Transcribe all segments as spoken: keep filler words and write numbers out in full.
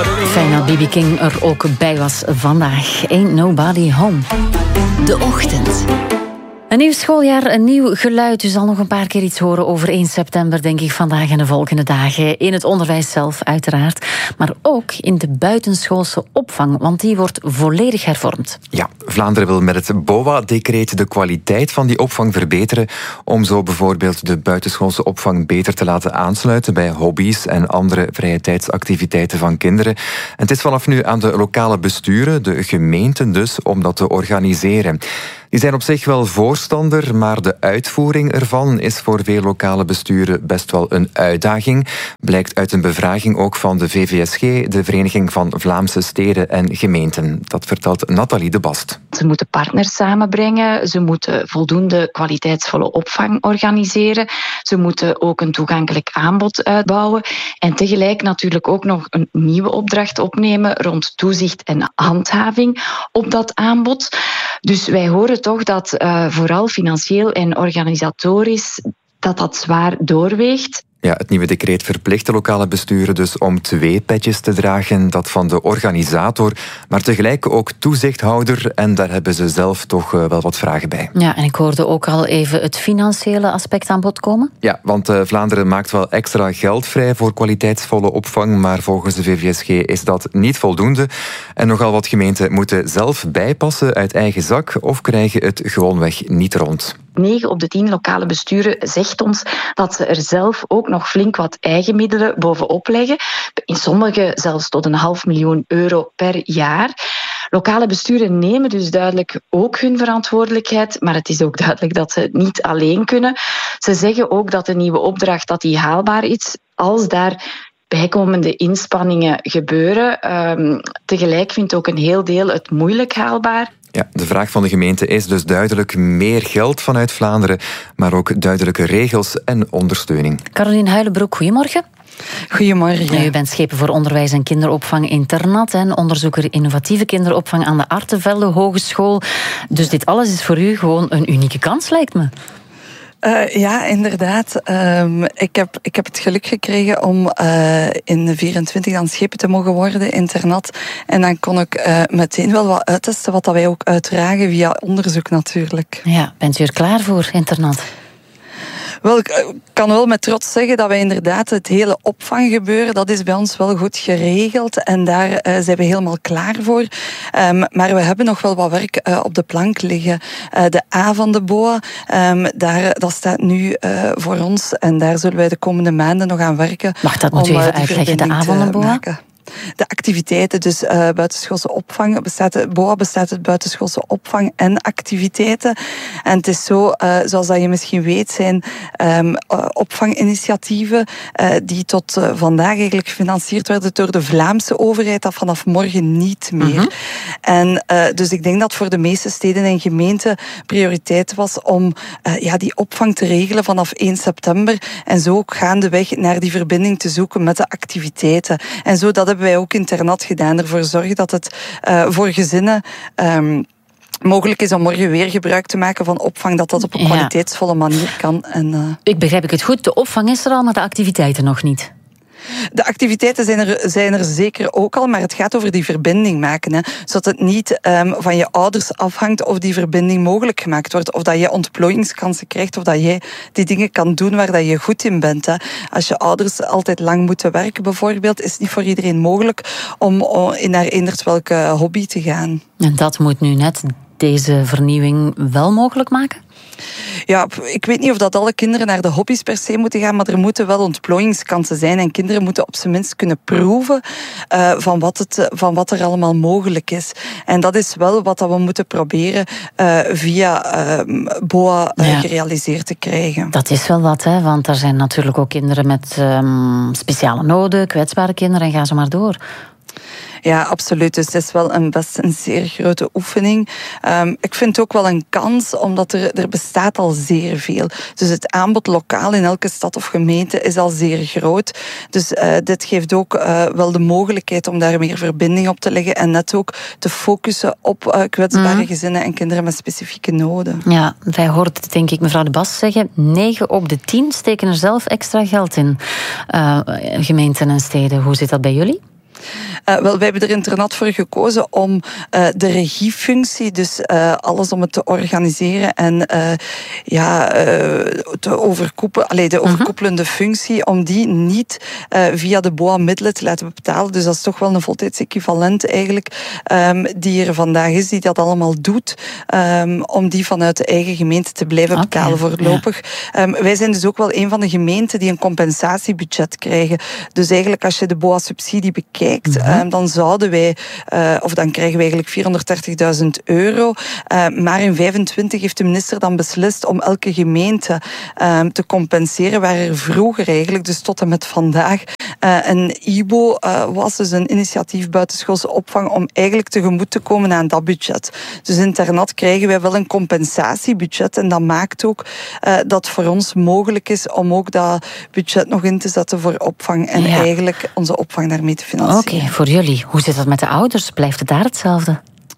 Fijn dat B B King er ook bij was vandaag. Ain't Nobody Home. De ochtend. Een nieuw schooljaar, een nieuw geluid. U zal nog een paar keer iets horen over één september, denk ik, vandaag en de volgende dagen. In het onderwijs zelf, uiteraard. Maar ook in de buitenschoolse opvang, want die wordt volledig hervormd. Ja, Vlaanderen wil met het B O A-decreet de kwaliteit van die opvang verbeteren, om zo bijvoorbeeld de buitenschoolse opvang beter te laten aansluiten bij hobby's en andere vrije tijdsactiviteiten van kinderen. En het is vanaf nu aan de lokale besturen, de gemeenten dus, om dat te organiseren. Die zijn op zich wel voorstander, maar de uitvoering ervan is voor veel lokale besturen best wel een uitdaging. Blijkt uit een bevraging ook van de V V S G, de Vereniging van Vlaamse Steden en Gemeenten. Dat vertelt Nathalie de Bast. Ze moeten partners samenbrengen, ze moeten voldoende kwaliteitsvolle opvang organiseren, ze moeten ook een toegankelijk aanbod uitbouwen en tegelijk natuurlijk ook nog een nieuwe opdracht opnemen rond toezicht en handhaving op dat aanbod. Dus wij horen toch dat uh, vooral financieel en organisatorisch dat dat zwaar doorweegt. Ja, het nieuwe decreet verplicht de lokale besturen dus om twee petjes te dragen. Dat van de organisator, maar tegelijk ook toezichthouder. En daar hebben ze zelf toch uh, wel wat vragen bij. Ja, en ik hoorde ook al even het financiële aspect aan bod komen. Ja, want uh, Vlaanderen maakt wel extra geld vrij voor kwaliteitsvolle opvang, maar volgens de V V S G is dat niet voldoende. En nogal wat gemeenten moeten zelf bijpassen uit eigen zak of krijgen het gewoonweg niet rond. negen op de tien lokale besturen zegt ons dat ze er zelf ook nog flink wat eigen middelen bovenop leggen. In sommige zelfs tot een half miljoen euro per jaar. Lokale besturen nemen dus duidelijk ook hun verantwoordelijkheid, maar het is ook duidelijk dat ze het niet alleen kunnen. Ze zeggen ook dat de nieuwe opdracht dat die haalbaar is, als daar bijkomende inspanningen gebeuren. Um, tegelijk vindt ook een heel deel het moeilijk haalbaar. Ja, de vraag van de gemeente is dus duidelijk meer geld vanuit Vlaanderen, maar ook duidelijke regels en ondersteuning. Caroline Huilenbroek, goedemorgen. Goedemorgen. Ja, u bent schepen voor onderwijs en kinderopvang internat en onderzoeker innovatieve kinderopvang aan de Artevelde Hogeschool. Dus dit alles is voor u gewoon een unieke kans, lijkt me. Uh, ja, inderdaad. Um, ik, heb, ik heb het geluk gekregen om uh, in de vierentwintig dan schepen te mogen worden, internat. En dan kon ik uh, meteen wel wat uittesten, wat dat wij ook uitdragen via onderzoek natuurlijk. Ja, bent u er klaar voor, internat? Wel, ik kan wel met trots zeggen dat wij inderdaad het hele opvanggebeuren, dat is bij ons wel goed geregeld en daar uh, zijn we helemaal klaar voor. Um, maar we hebben nog wel wat werk uh, op de plank liggen. Uh, de A van de B O A, um, daar, dat staat nu uh, voor ons en daar zullen wij de komende maanden nog aan werken. Mag dat moet u even uitleggen, de A van de B O A? De activiteiten, dus uh, buitenschoolse opvang, bestaat, B O A bestaat uit buitenschoolse opvang en activiteiten. En het is zo, uh, zoals dat je misschien weet, zijn um, uh, opvanginitiatieven uh, die tot uh, vandaag eigenlijk gefinancierd werden door de Vlaamse overheid, dat vanaf morgen niet meer. Mm-hmm. En uh, dus ik denk dat voor de meeste steden en gemeenten prioriteit was om uh, ja, die opvang te regelen vanaf één september en zo ook gaandeweg naar die verbinding te zoeken met de activiteiten. En zo dat hebben wij ook internat gedaan. Ervoor zorgen dat het uh, voor gezinnen Um, mogelijk is om morgen weer gebruik te maken van opvang, dat dat op een ja. kwaliteitsvolle manier kan. En, uh... Ik begrijp ik het goed, de opvang is er al, maar de activiteiten nog niet. De activiteiten zijn er, zijn er zeker ook al, maar het gaat over die verbinding maken. Hè, zodat het niet um, van je ouders afhangt of die verbinding mogelijk gemaakt wordt. Of dat je ontplooiingskansen krijgt, of dat jij die dingen kan doen waar dat je goed in bent. Hè. Als je ouders altijd lang moeten werken bijvoorbeeld, is het niet voor iedereen mogelijk om naar eenders welke hobby te gaan. En dat moet nu net deze vernieuwing wel mogelijk maken? Ja, ik weet niet of dat alle kinderen naar de hobby's per se moeten gaan, maar er moeten wel ontplooiingskansen zijn en kinderen moeten op zijn minst kunnen proeven uh, van, wat het, van wat er allemaal mogelijk is. En dat is wel wat we moeten proberen uh, via uh, B O A uh, ja. gerealiseerd te krijgen. Dat is wel wat, hè? Want er zijn natuurlijk ook kinderen met um, speciale noden, kwetsbare kinderen en ga zo maar door. Ja, absoluut. Dus het is wel een best een zeer grote oefening. Um, ik vind het ook wel een kans, omdat er, er bestaat al zeer veel. Dus het aanbod lokaal in elke stad of gemeente is al zeer groot. Dus uh, dit geeft ook uh, wel de mogelijkheid om daar meer verbinding op te leggen en net ook te focussen op uh, kwetsbare mm. gezinnen en kinderen met specifieke noden. Ja, wij hoorden het denk ik mevrouw de Bas zeggen, negen op de tien steken er zelf extra geld in. Uh, gemeenten en steden. Hoe zit dat bij jullie? Uh, wel, wij hebben er internat voor gekozen om uh, de regiefunctie, dus uh, alles om het te organiseren en uh, ja, uh, te overkoepelen, allee, de overkoepelende uh-huh. functie, om die niet uh, via de B O A-middelen te laten betalen. Dus dat is toch wel een voltijdsequivalent eigenlijk, um, die er vandaag is, die dat allemaal doet, um, om die vanuit de eigen gemeente te blijven okay. betalen voorlopig. Ja. Um, wij zijn dus ook wel een van de gemeenten die een compensatiebudget krijgen. Dus eigenlijk als je de B O A-subsidie bekijkt, uh-huh. um, dan zouden wij, uh, of dan krijgen wij eigenlijk vierhonderddertigduizend euro. Uh, maar in vijfentwintig heeft de minister dan beslist om elke gemeente um, te compenseren, waar er vroeger eigenlijk, dus tot en met vandaag, uh, een I B O uh, was, dus een initiatief buitenschoolse opvang, om eigenlijk tegemoet te komen aan dat budget. Dus internat krijgen wij wel een compensatiebudget en dat maakt ook uh, dat voor ons mogelijk is om ook dat budget nog in te zetten voor opvang en ja. eigenlijk onze opvang daarmee te financieren. Oké, okay, voor jullie. Hoe zit dat met de ouders? Blijft het daar hetzelfde?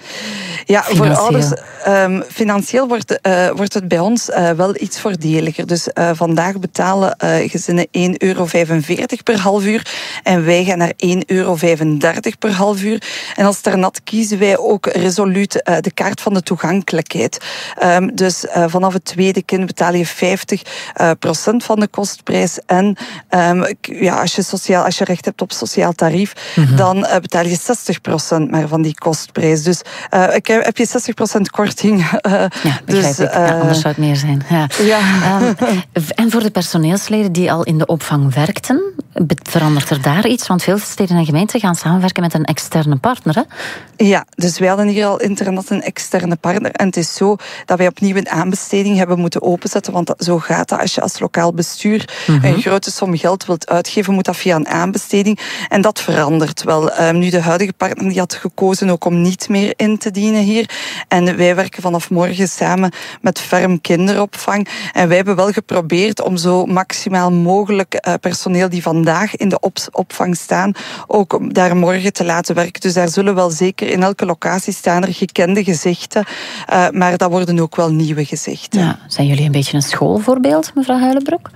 Ja, financieel. Voor ouders, um, financieel wordt, uh, wordt het bij ons uh, wel iets voordeliger. Dus uh, vandaag betalen uh, gezinnen één euro vijfenveertig per half uur en wij gaan naar één euro vijfendertig per half uur. En als internat kiezen wij ook resoluut uh, de kaart van de toegankelijkheid. Um, dus uh, vanaf het tweede kind betaal je vijftig procent van de kostprijs en um, ja, als, je sociaal, als je recht hebt op sociaal tarief, mm-hmm. dan uh, betaal je zestig procent maar van die kostprijs. Dus uh, ik heb je zestig procent korting. Uh, ja, begrijp dus, ik. Ja, uh, anders zou het meer zijn. Ja. Ja. Um, en voor de personeelsleden die al in de opvang werkten, verandert er daar iets? Want veel steden en gemeenten gaan samenwerken met een externe partner, hè? Ja, dus wij hadden hier al internat een externe partner. En het is zo dat wij opnieuw een aanbesteding hebben moeten openzetten, want dat, zo gaat dat. Als je als lokaal bestuur mm-hmm. een grote som geld wilt uitgeven, moet dat via een aanbesteding. En dat verandert wel. Um, nu, de huidige partner die had gekozen ook om niet meer in te dienen hier. En wij werken vanaf morgen samen met Ferm Kinderopvang. En wij hebben wel geprobeerd om zo maximaal mogelijk uh, personeel die vandaag in de op- opvang staan, ook daar morgen te laten werken. Dus daar zullen wel zeker in elke locatie staan er gekende gezichten, uh, maar dat worden ook wel nieuwe gezichten. Ja, zijn jullie een beetje een schoolvoorbeeld, mevrouw Huilenbroek?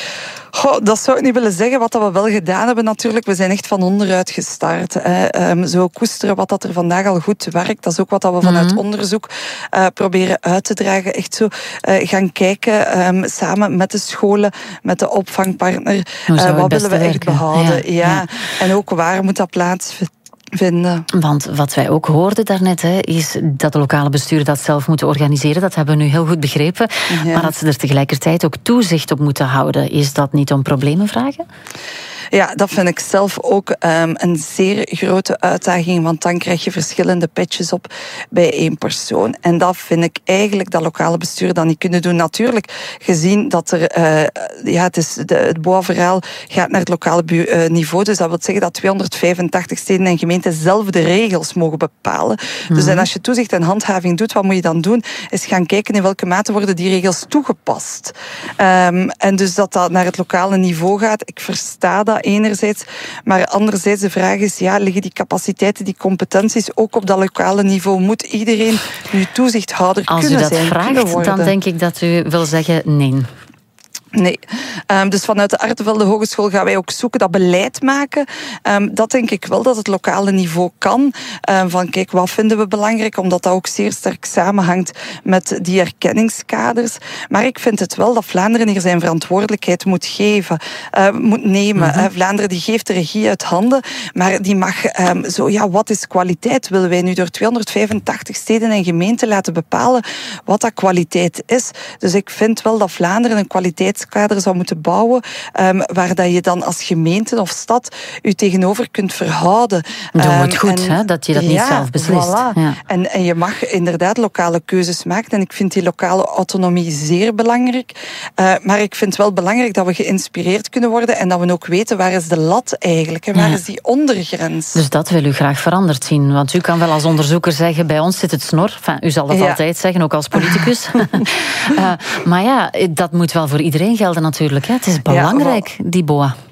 Goh, dat zou ik niet willen zeggen. Wat we wel gedaan hebben natuurlijk, we zijn echt van onderuit gestart. Hè. Um, zo koesteren wat dat er vandaag al goed werkt. Dat is ook wat dat we vanuit mm-hmm. onderzoek uh, proberen uit te dragen. Echt zo uh, gaan kijken, um, samen met de scholen, met de opvangpartner. Uh, wat willen we echt werken? behouden? Ja, ja. Ja. En ook waar moet dat plaatsvinden? Vinden. Want wat wij ook hoorden daarnet, hè, is dat de lokale besturen dat zelf moeten organiseren. Dat hebben we nu heel goed begrepen. Ja. Maar dat ze er tegelijkertijd ook toezicht op moeten houden. Is dat niet om problemen vragen? Ja, dat vind ik zelf ook um, een zeer grote uitdaging, want dan krijg je verschillende petjes op bij één persoon. En dat vind ik eigenlijk dat lokale besturen dan niet kunnen doen. Natuurlijk, gezien dat er, uh, ja, het, is de, het B O A-verhaal gaat naar het lokale bu- uh, niveau, dus dat wil zeggen dat tweehonderdvijfentachtig steden en gemeenten zelf de regels mogen bepalen. Mm-hmm. Dus en als je toezicht en handhaving doet, wat moet je dan doen? Is gaan kijken in welke mate worden die regels toegepast. Um, en dus dat dat naar het lokale niveau gaat. Ik versta dat enerzijds, maar anderzijds de vraag is, ja, liggen die capaciteiten, die competenties ook op dat lokale niveau? Moet iedereen nu toezichthouder Als kunnen zijn? Als u dat vraagt, dan denk ik dat u wil zeggen nee. Nee. Um, dus vanuit de Artevelde Hogeschool gaan wij ook zoeken dat beleid maken. Um, dat denk ik wel dat het lokale niveau kan. Um, van kijk, wat vinden we belangrijk? Omdat dat ook zeer sterk samenhangt met die erkenningskaders. Maar ik vind het wel dat Vlaanderen hier zijn verantwoordelijkheid moet geven. Uh, moet nemen. Mm-hmm. Uh, Vlaanderen die geeft de regie uit handen. Maar die mag um, zo, ja, wat is kwaliteit? Willen wij nu door tweehonderdvijfentachtig steden en gemeenten laten bepalen wat dat kwaliteit is? Dus ik vind wel dat Vlaanderen een kwaliteit kader zou moeten bouwen, um, waar dat je dan als gemeente of stad u tegenover kunt verhouden. Doe um, het goed, en, hè, dat je dat ja, niet zelf beslist. Voilà. Ja. En, en je mag inderdaad lokale keuzes maken en ik vind die lokale autonomie zeer belangrijk. Uh, maar ik vind wel belangrijk dat we geïnspireerd kunnen worden en dat we ook weten waar is de lat eigenlijk en waar ja. is die ondergrens. Dus dat wil u graag veranderd zien, want u kan wel als onderzoeker zeggen, bij ons zit het snor. Enfin, u zal dat ja. altijd zeggen, ook als politicus. uh, maar ja, dat moet wel voor iedereen gelden natuurlijk. Hè. Het is belangrijk, ja, die B O A.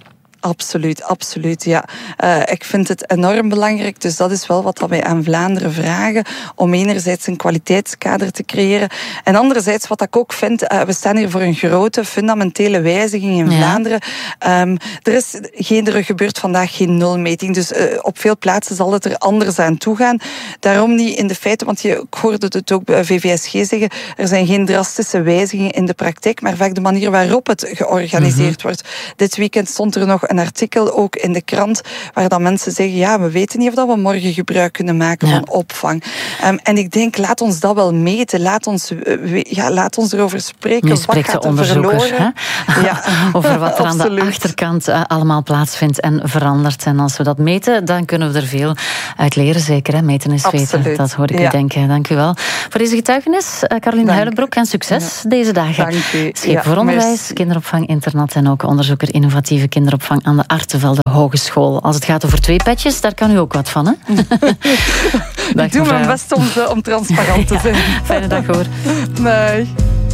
absoluut, absoluut. Ja. Uh, ik vind het enorm belangrijk. Dus dat is wel wat wij aan Vlaanderen vragen. Om enerzijds een kwaliteitskader te creëren. En anderzijds, wat ik ook vind, uh, we staan hier voor een grote fundamentele wijziging in ja. Vlaanderen. Um, er, is geen, er gebeurt vandaag geen nulmeting. Dus uh, op veel plaatsen zal het er anders aan toe gaan. Daarom niet in de feiten, want je, ik hoorde het ook bij V V S G zeggen, er zijn geen drastische wijzigingen in de praktijk, maar vaak de manier waarop het georganiseerd mm-hmm. wordt. Dit weekend stond er nog een artikel ook in de krant waar dan mensen zeggen, ja, we weten niet of dat we morgen gebruik kunnen maken ja. van opvang. Um, en ik denk, laat ons dat wel meten. Laat ons, uh, ja, laat ons erover spreken. Nu spreekt de onderzoeker hè? Ja. over wat er aan de achterkant uh, allemaal plaatsvindt en verandert. En als we dat meten, dan kunnen we er veel uit leren, zeker. Hè? Meten is weten. Absoluut. Dat hoor ik ja. u denken. Dank u wel voor deze getuigenis. Uh, Caroline Huilenbroek, en succes ja. deze dagen. Dank u. Scheep ja, voor onderwijs, merci. kinderopvang, internat en ook onderzoeker innovatieve kinderopvang aan de Artevelde Hogeschool. Als het gaat over twee petjes, daar kan u ook wat van, hè? Ik doe mijn best om, om transparant te zijn. Ja, fijne dag hoor. Nee.